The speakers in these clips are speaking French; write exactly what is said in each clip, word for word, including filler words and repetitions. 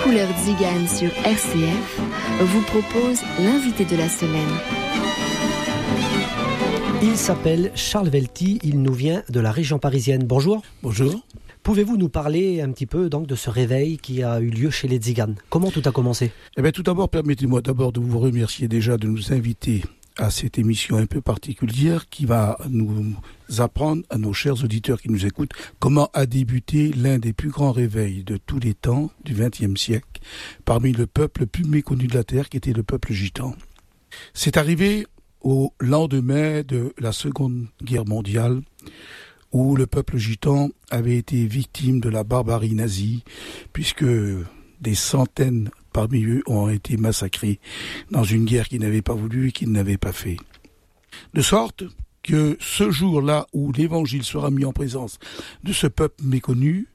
Couleurs Tziganes sur R C F vous propose l'invité de la semaine. Il s'appelle Charles Velty, il nous vient de la région parisienne. Bonjour. Bonjour. Pouvez-vous nous parler un petit peu donc de ce réveil qui a eu lieu chez les Tziganes ? Comment tout a commencé ? Eh bien, tout d'abord, permettez-moi d'abord de vous remercier déjà de nous inviter à cette émission un peu particulière qui va nous apprendre, à nos chers auditeurs qui nous écoutent, comment a débuté l'un des plus grands réveils de tous les temps du vingtième siècle parmi le peuple le plus méconnu de la Terre qui était le peuple gitan. C'est arrivé au lendemain de la Seconde Guerre mondiale où le peuple gitan avait été victime de la barbarie nazie puisque des centaines parmi eux ont été massacrés dans une guerre qu'ils n'avaient pas voulu et qu'ils n'avaient pas fait. De sorte que ce jour-là où l'évangile sera mis en présence de ce peuple méconnu,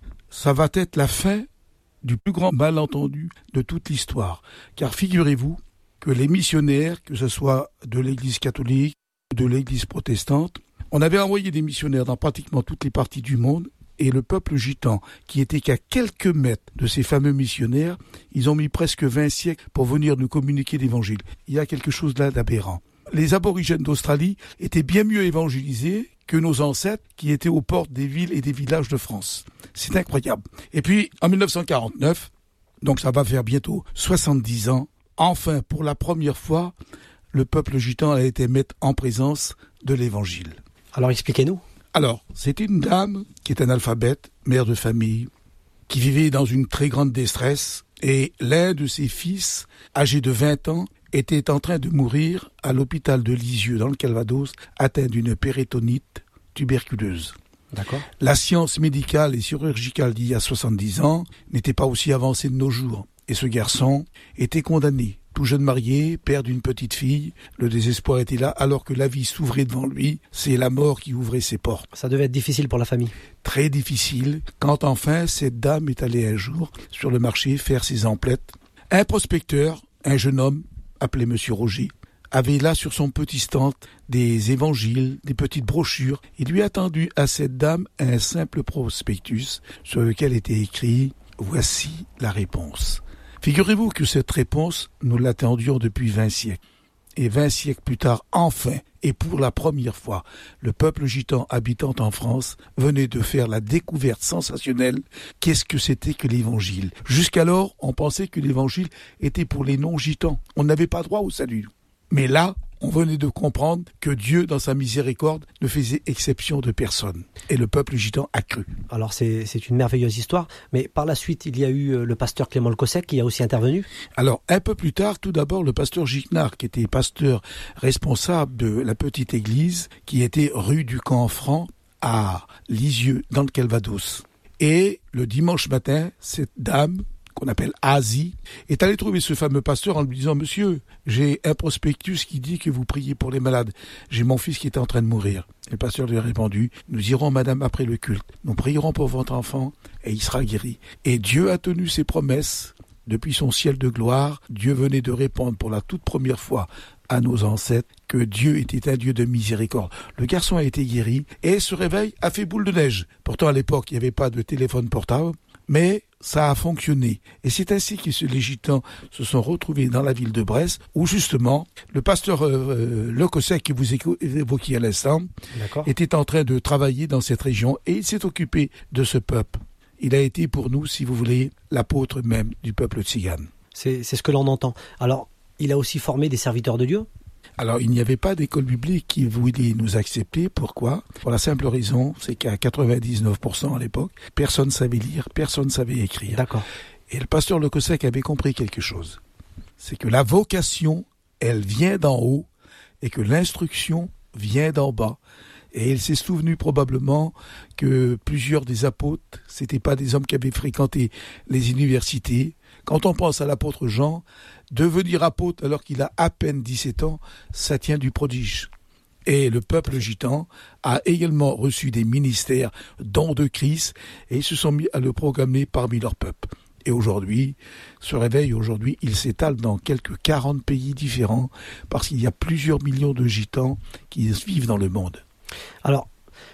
ça va être la fin du plus grand malentendu de toute l'histoire. Car figurez-vous que les missionnaires, que ce soit de l'église catholique, de l'église protestante, on avait envoyé des missionnaires dans pratiquement toutes les parties du monde. Et le peuple gitan, qui était qu'à quelques mètres de ces fameux missionnaires, ils ont mis presque vingt siècles pour venir nous communiquer l'évangile. Il y a quelque chose là d'aberrant. Les aborigènes d'Australie étaient bien mieux évangélisés que nos ancêtres qui étaient aux portes des villes et des villages de France. C'est incroyable. Et puis, en dix-neuf cent quarante-neuf, donc ça va faire bientôt soixante-dix ans, enfin, pour la première fois, le peuple gitan a été mis en présence de l'évangile. Alors expliquez-nous. Alors, c'était une dame qui est analphabète, mère de famille, qui vivait dans une très grande détresse, et l'un de ses fils, âgé de vingt ans, était en train de mourir à l'hôpital de Lisieux, dans le Calvados, atteint d'une péritonite tuberculeuse. D'accord. La science médicale et chirurgicale d'il y a soixante-dix ans n'était pas aussi avancée de nos jours, et ce garçon était condamné. Tout jeune marié, père d'une petite fille, le désespoir était là, alors que la vie s'ouvrait devant lui, c'est la mort qui ouvrait ses portes. Ça devait être difficile pour la famille. Très difficile, quand enfin cette dame est allée un jour sur le marché faire ses emplettes. Un prospecteur, un jeune homme, appelé Monsieur Roger, avait là sur son petit stand des évangiles, des petites brochures. Il lui a tendu à cette dame un simple prospectus sur lequel était écrit « Voici la réponse ». Figurez-vous que cette réponse, nous l'attendions depuis vingt siècles. Et vingt siècles plus tard, enfin, et pour la première fois, le peuple gitan habitant en France venait de faire la découverte sensationnelle. Qu'est-ce que c'était que l'évangile ? Jusqu'alors, on pensait que l'évangile était pour les non-gitans. On n'avait pas droit au salut. Mais là, on venait de comprendre que Dieu, dans sa miséricorde, ne faisait exception de personne. Et le peuple gitan a cru. Alors c'est, c'est une merveilleuse histoire, mais par la suite, il y a eu le pasteur Clément Le Cossec qui a aussi intervenu. Alors, un peu plus tard, tout d'abord, le pasteur Gignard, qui était pasteur responsable de la petite église, qui était rue du Camp Franc à Lisieux, dans le Calvados. Et le dimanche matin, cette dame, qu'on appelle Asie, est allé trouver ce fameux pasteur en lui disant « Monsieur, j'ai un prospectus qui dit que vous priez pour les malades. J'ai mon fils qui est en train de mourir. » Et le pasteur lui a répondu « Nous irons, madame, après le culte. Nous prierons pour votre enfant et il sera guéri. » Et Dieu a tenu ses promesses. Depuis son ciel de gloire, Dieu venait de répondre pour la toute première fois à nos ancêtres que Dieu était un Dieu de miséricorde. Le garçon a été guéri et ce réveil a fait boule de neige. Pourtant, à l'époque, il n'y avait pas de téléphone portable, mais ça a fonctionné. Et c'est ainsi que les gitans se sont retrouvés dans la ville de Brest, où justement, le pasteur euh, Le Cossec, que vous évoquiez à l'instant, D'accord. était en train de travailler dans cette région et il s'est occupé de ce peuple. Il a été pour nous, si vous voulez, l'apôtre même du peuple tzigane. C'est, c'est ce que l'on entend. Alors, il a aussi formé des serviteurs de Dieu ? Alors, il n'y avait pas d'école biblique qui voulait nous accepter. Pourquoi ? Pour la simple raison, c'est qu'à quatre-vingt-dix-neuf pour cent à l'époque, personne ne savait lire, personne ne savait écrire. D'accord. Et le pasteur Le Cossec avait compris quelque chose. C'est que la vocation, elle vient d'en haut et que l'instruction vient d'en bas. Et il s'est souvenu probablement que plusieurs des apôtres, c'était pas des hommes qui avaient fréquenté les universités. Quand on pense à l'apôtre Jean, devenir apôtre alors qu'il a à peine dix-sept ans, ça tient du prodige. Et le peuple gitan a également reçu des ministères, dons de Christ, et ils se sont mis à le proclamer parmi leur peuple. Et aujourd'hui, ce réveil, aujourd'hui, il s'étale dans quelques quarante pays différents, parce qu'il y a plusieurs millions de gitans qui vivent dans le monde. Alors,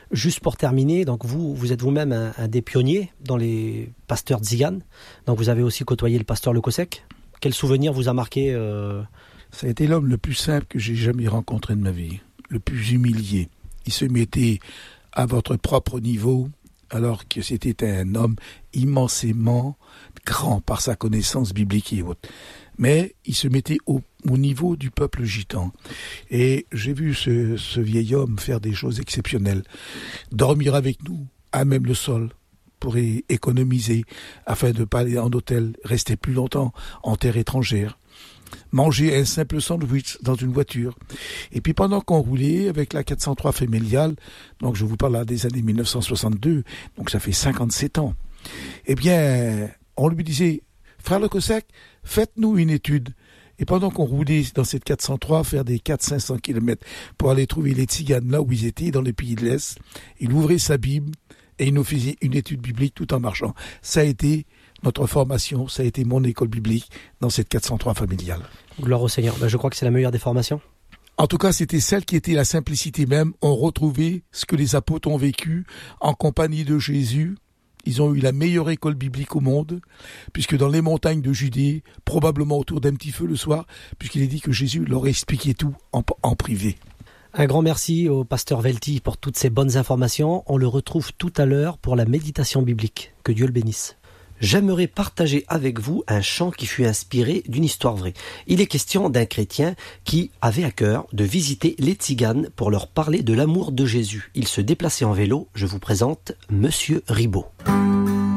Juste pour terminer, donc vous, vous êtes vous-même un, un des pionniers dans les pasteurs tziganes. Donc vous avez aussi côtoyé le pasteur Le Cossec. Quel souvenir vous a marqué euh... Ça a été l'homme le plus simple que j'ai jamais rencontré de ma vie, le plus humilié. Il se mettait à votre propre niveau, alors que c'était un homme immensément grand par sa connaissance biblique et autres. Mais il se mettait au, au niveau du peuple gitan. Et j'ai vu ce, ce vieil homme faire des choses exceptionnelles. Dormir avec nous, à même le sol, pour é- économiser, afin de ne pas aller en hôtel, rester plus longtemps en terre étrangère. Manger un simple sandwich dans une voiture. Et puis pendant qu'on roulait avec la quatre cent trois familiale, donc je vous parle là des années mille neuf cent soixante-deux, donc ça fait cinquante-sept ans, eh bien, on lui disait, frère Le Cossec, faites-nous une étude. Et pendant qu'on roulait dans cette quatre cent trois, faire des quatre à cinq cents kilomètres pour aller trouver les tziganes là où ils étaient, dans les pays de l'Est, il ouvrait sa Bible et il nous faisait une étude biblique tout en marchant. Ça a été notre formation, ça a été mon école biblique dans cette quatre cent trois familiale. Gloire au Seigneur. Ben, je crois que c'est la meilleure des formations. En tout cas, c'était celle qui était la simplicité même. On retrouvait ce que les apôtres ont vécu en compagnie de Jésus. Ils ont eu la meilleure école biblique au monde, puisque dans les montagnes de Judée, probablement autour d'un petit feu le soir, puisqu'il est dit que Jésus leur expliquait tout en, en privé. Un grand merci au pasteur Velti pour toutes ces bonnes informations. On le retrouve tout à l'heure pour la méditation biblique. Que Dieu le bénisse. J'aimerais partager avec vous un chant qui fut inspiré d'une histoire vraie. Il est question d'un chrétien qui avait à cœur de visiter les tziganes pour leur parler de l'amour de Jésus. Il se déplaçait en vélo. Je vous présente Monsieur Ribot.